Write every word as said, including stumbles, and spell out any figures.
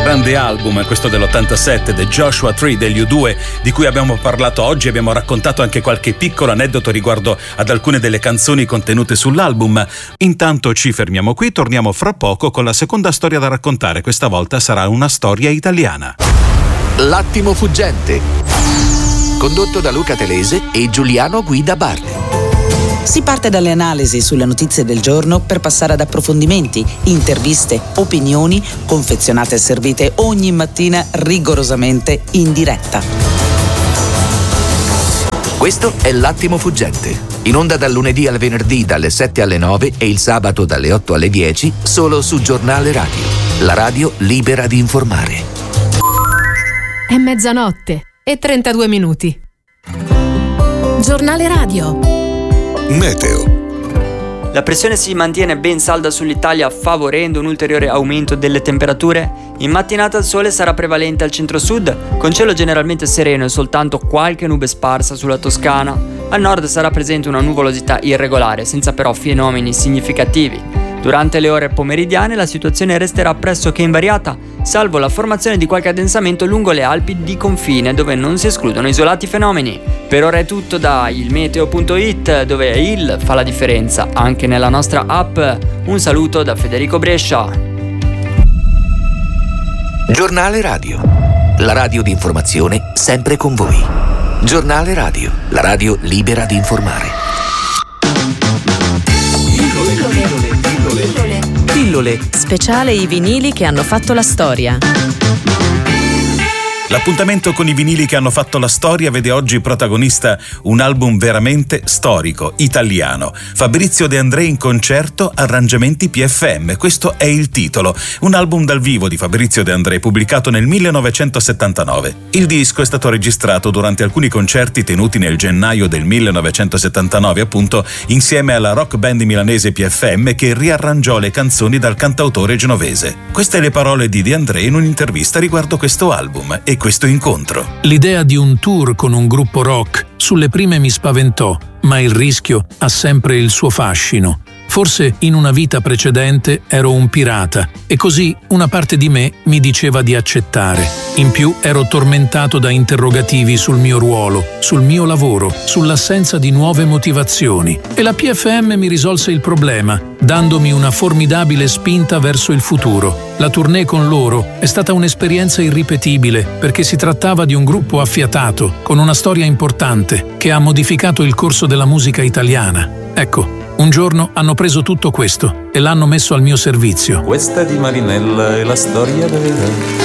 grande album, questo dell'ottantasette, The Joshua Tree degli U due, di cui abbiamo parlato oggi. Abbiamo raccontato anche qualche piccolo aneddoto riguardo ad alcune delle canzoni contenute sull'album. Intanto ci fermiamo qui, torniamo fra poco con la seconda storia da raccontare. Questa volta sarà una storia italiana. L'attimo fuggente, condotto da Luca Telese e Giuliano Guida Bardi. Si parte dalle analisi sulle notizie del giorno per passare ad approfondimenti, interviste, opinioni, confezionate e servite ogni mattina rigorosamente in diretta. Questo è L'Attimo Fuggente, in onda dal lunedì al venerdì dalle sette alle nove e il sabato dalle otto alle dieci, solo su Giornale Radio, la radio libera di informare. È mezzanotte e trentadue minuti. Giornale Radio. Meteo. La pressione si mantiene ben salda sull'Italia, favorendo un ulteriore aumento delle temperature. In mattinata il sole sarà prevalente al centro-sud, con cielo generalmente sereno e soltanto qualche nube sparsa sulla Toscana. Al nord sarà presente una nuvolosità irregolare, senza però fenomeni significativi. Durante le ore pomeridiane la situazione resterà pressoché invariata, salvo la formazione di qualche addensamento lungo le Alpi di confine, dove non si escludono isolati fenomeni. Per ora è tutto da ilmeteo punto it, dove il fa la differenza anche nella nostra app. Un saluto da Federico Brescia. Giornale Radio, la radio di informazione sempre con voi. Giornale Radio, la radio libera di informare. Pillole. Speciale i vinili che hanno fatto la storia. L'appuntamento con i vinili che hanno fatto la storia vede oggi protagonista un album veramente storico, italiano. Fabrizio De André in concerto, arrangiamenti P F M. Questo è il titolo. Un album dal vivo di Fabrizio De André pubblicato nel millenovecentosettantanove. Il disco è stato registrato durante alcuni concerti tenuti nel gennaio del millenovecentosettantanove, appunto, insieme alla rock band milanese P F M, che riarrangiò le canzoni dal cantautore genovese. Queste le parole di De André in un'intervista riguardo questo album e questo incontro. L'idea di un tour con un gruppo rock sulle prime mi spaventò, ma il rischio ha sempre il suo fascino. Forse in una vita precedente ero un pirata e così una parte di me mi diceva di accettare. In più ero tormentato da interrogativi sul mio ruolo, sul mio lavoro, sull'assenza di nuove motivazioni. E la P F M mi risolse il problema, dandomi una formidabile spinta verso il futuro. La tournée con loro è stata un'esperienza irripetibile perché si trattava di un gruppo affiatato, con una storia importante, che ha modificato il corso della musica italiana. Ecco, un giorno hanno preso tutto questo e l'hanno messo al mio servizio. Questa di Marinella è la storia vera